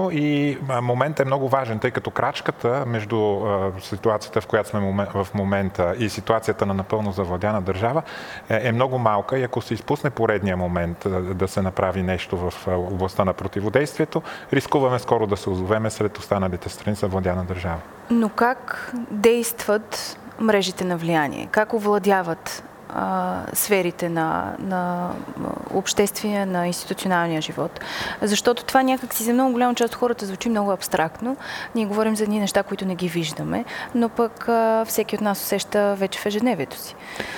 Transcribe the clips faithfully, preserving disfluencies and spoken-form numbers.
точно и моментът е много важен, тъй като крачката между ситуацията, в която сме в момента и ситуацията на напълно завладяна държава е много малка и ако се изпусне поредния момент да се направи нещо в областта на противодействието, рискуваме скоро да се озовеме сред останалите страни завладяна държава. Но как действат мрежите на влияние? Как овладяват а, сферите на, на обществения, на институционалния живот? Защото това някак си за много голяма част от хората звучи много абстрактно. Ние говорим за едни неща, които не ги виждаме, но пък а, всеки от нас усеща вече в ежедневието си.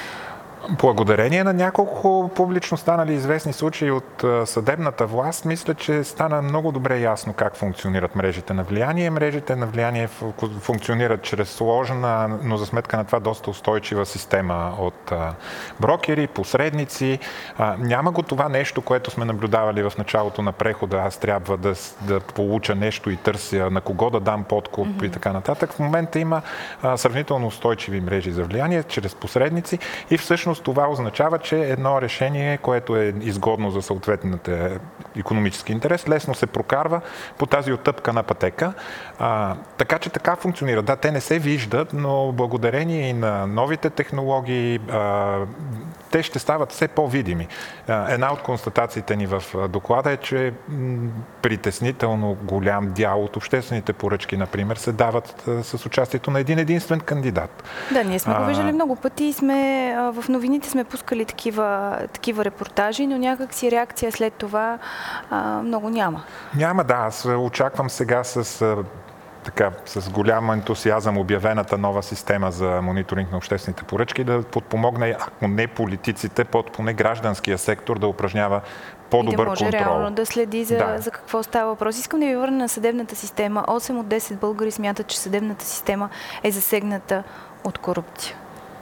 Благодарение на няколко публично станали известни случаи от съдебната власт, мисля, че стана много добре ясно как функционират мрежите на влияние. Мрежите на влияние функционират чрез сложна, но за сметка на това доста устойчива система от брокери, посредници. Няма го това нещо, което сме наблюдавали в началото на прехода. Аз трябва да, да получа нещо и търся на кого да дам подкуп mm-hmm. и така нататък. В момента има сравнително устойчиви мрежи за влияние чрез посредници и всъщност това означава, че едно решение, което е изгодно за съответната икономически интерес, лесно се прокарва по тази оттъпкана пътека. А, така че така функционира. Да, те не се виждат, но благодарение и на новите технологии, а, те ще стават все по-видими. А, една от констатациите ни в доклада е, че м, притеснително голям дял от обществените поръчки, например, се дават а, с участието на един единствен кандидат. Да, ние сме го виждали много пъти и сме а, в новините сме пускали такива, такива репортажи, но някак си реакция след това а, много няма. Няма, да. Аз очаквам сега с, а, така, с голям ентусиазъм обявената нова система за мониторинг на обществените поръчки да подпомогне, ако не политиците, под поне гражданския сектор да упражнява по-добър контрол. И да може контрол. реално да следи за, да. за какво става въпрос. Искам да ви върна на съдебната система. осем от десет българи смятат, че съдебната система е засегната от корупция.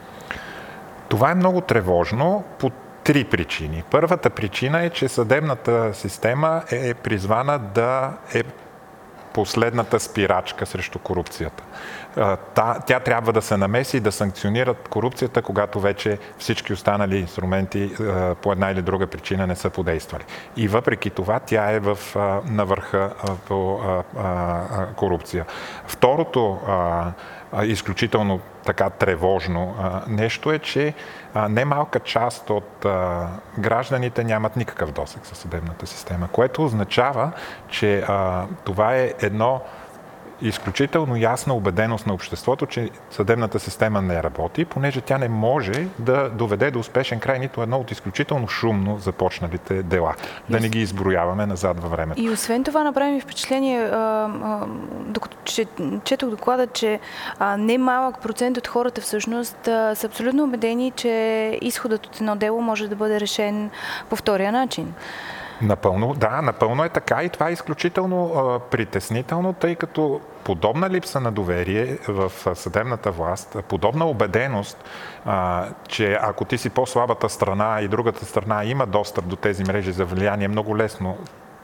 Това е много тревожно по три причини. Първата причина е, че съдебната система е призвана да е последната спирачка срещу корупцията. Тя трябва да се намеси и да санкционира корупцията, когато вече всички останали инструменти по една или друга причина не са подействали. И въпреки това тя е в, на върха по корупция. Второто изключително така тревожно нещо е, че немалка част от гражданите нямат никакъв досег със съдебната система, което означава, че това е едно изключително ясна убеденост на обществото, че съдебната система не работи, понеже тя не може да доведе до успешен край нито едно от изключително шумно започналите дела. Да не ги изброяваме назад във времето. И освен това направи ми впечатление, а, а, докато че, четох доклада, че а, не малък процент от хората всъщност а, са абсолютно убедени, че изходът от едно дело може да бъде решен по втория начин. Напълно, да, напълно е така и това е изключително а, притеснително, тъй като подобна липса на доверие в съдебната власт, подобна убеденост, а, че ако ти си по-слабата страна и другата страна има достъп до тези мрежи за влияние, много лесно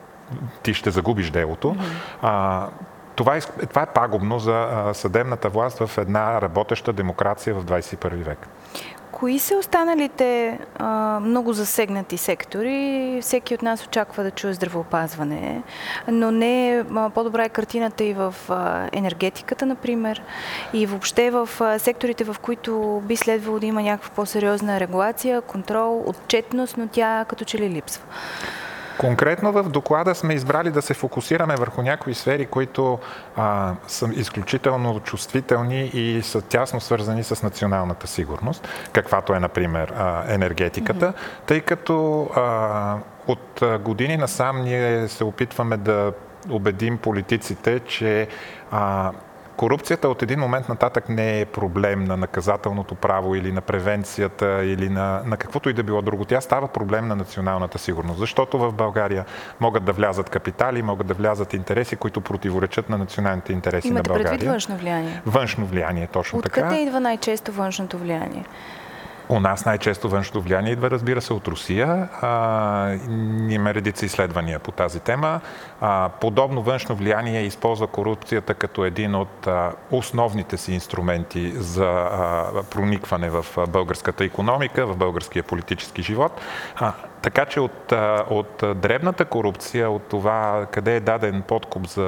ти ще загубиш делото. Mm-hmm. а, това, е, това е пагубно за съдебната власт в една работеща демокрация в двадесет и първи век. Кои са останалите а, много засегнати сектори? Всеки от нас очаква да чуе здравеопазване, но не а, по-добра е картината и в а, енергетиката, например, и въобще в а, секторите, в които би следвало да има някаква по-сериозна регулация, контрол, отчетност, но тя като че ли липсва. Конкретно в доклада сме избрали да се фокусираме върху някои сфери, които а, са изключително чувствителни и са тясно свързани с националната сигурност, каквато е, например, а, енергетиката, mm-hmm. тъй като а, от години насам ние се опитваме да убедим политиците, че а, корупцията от един момент нататък не е проблем на наказателното право или на превенцията или на, на каквото и да било друго. Тя става проблем на националната сигурност, защото в България могат да влязат капитали, могат да влязат интереси, които противоречат на националните интереси Имате на България. Имате предвид външно влияние? Външно влияние, точно От така. Откъде идва най-често външното влияние? У нас най-често външното влияние идва, разбира се, от Русия. А, има редици изследвания по тази тема. А, подобно външно влияние използва корупцията като един от а, основните си инструменти за а, проникване в българската икономика, в българския политически живот. А, така че от, от дребната корупция, от това къде е даден подкуп за